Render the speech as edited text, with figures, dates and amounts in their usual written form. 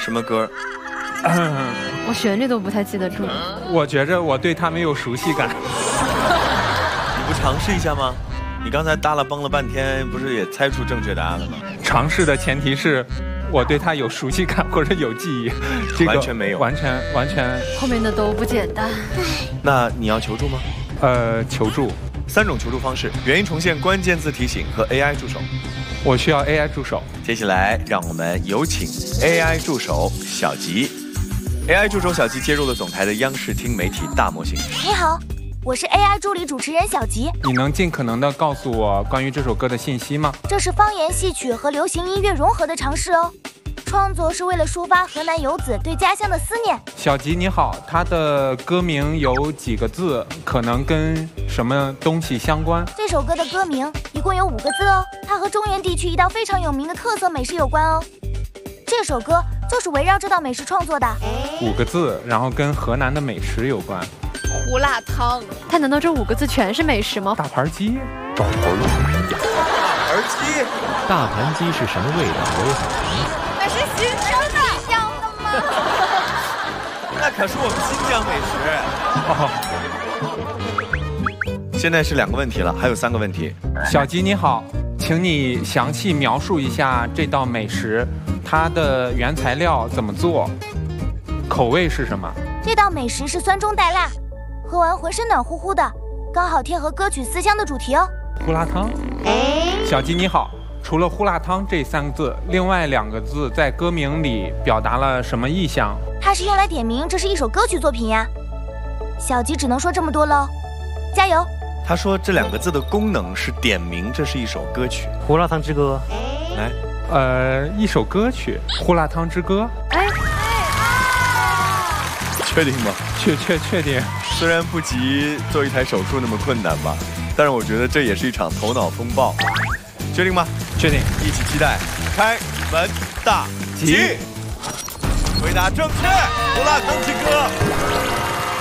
什么歌？ 我旋律都不太记得住。 我觉着我对他没有熟悉感。 你不尝试一下吗？你刚才耷拉崩了半天，不是也猜出正确答案了吗？ 尝试的前提是我对他有熟悉感或者有记忆，这个完全没有， 完全。 后面的都不简单。 那你要求助吗？ 求助。 3种求助方式：原音重现、关键字提醒和 AI 助手。 我需要 AI 助手。 接下来，让我们有请 AI 助手小吉。AI 助手小吉接入了总台的央视听媒体大模型。 你好，我是 AI 助理主持人小吉。 你能尽可能的告诉我关于这首歌的信息吗？ 这是方言戏曲和流行音乐融合的尝试哦。创作是为了抒发河南游子对家乡的思念。 小吉你好，它的歌名有几个字？可能跟什么东西相关？ 这首歌的歌名一共有5个字哦，它和中原地区一道非常有名的特色美食有关哦。这首歌就是围绕这道美食创作的。 5个字，然后跟河南的美食有关。 胡辣汤，它难道这5个字全是美食吗？ 大盘鸡， 大盘鸡， 大盘鸡是什么味道？我也很馋。 那是新疆的吗？ 那可是我们新疆美食。现在是2个问题了，还有3个问题。 小吉你好，请你详细描述一下这道美食，它的原材料怎么做，口味是什么？ 这道美食是酸中带辣，喝完浑身暖乎乎的，刚好贴合歌曲思乡的主题哦。 胡辣汤。小吉你好，除了胡辣汤这3个字，另外2个字在歌名里表达了什么意象？ 它是用来点名这是一首歌曲作品呀。小吉只能说这么多喽，加油！ 他说这2个字的功能是点名这是一首歌曲， 《胡辣汤之歌》。 来， 一首歌曲，《胡辣汤之歌》。 确定吗？ 确定。 虽然不及做一台手术那么困难吧，但是我觉得这也是一场头脑风暴。确定吗？ 确定。 一起期待开门大吉。回答正确，胡辣汤之歌。